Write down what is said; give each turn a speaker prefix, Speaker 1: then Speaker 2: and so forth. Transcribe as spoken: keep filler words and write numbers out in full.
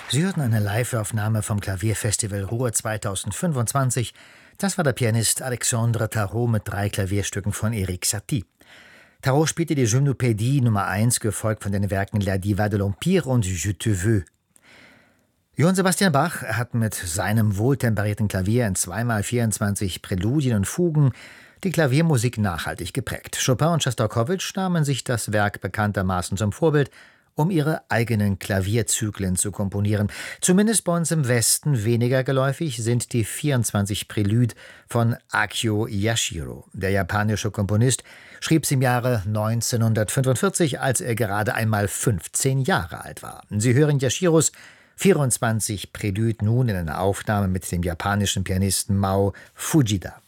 Speaker 1: Sie hörten eine Live-Aufnahme vom Klavierfestival Ruhr zweitausendfünfundzwanzig. Das war der Pianist Alexandre Tarot mit drei Klavierstücken von Erik Satie. Tarot spielte die Gymnopédie Nummer eins, gefolgt von den Werken La Diva de l'Empire und Je te veux. Johann Sebastian Bach hat mit seinem wohltemperierten Klavier in zweimal vierundzwanzig Präludien und Fugen die Klaviermusik nachhaltig geprägt. Chopin und Schostakowitsch nahmen sich das Werk bekanntermaßen zum Vorbild, um ihre eigenen Klavierzyklen zu komponieren. Zumindest bei uns im Westen weniger geläufig sind die vierundzwanzig Préludes von Akio Yashiro. Der japanische Komponist schrieb sie im Jahre neunzehnhundertfünfundvierzig, als er gerade einmal fünfzehn Jahre alt war. Sie hören Yashiros vierundzwanzig Préludes nun in einer Aufnahme mit dem japanischen Pianisten Mao Fujita.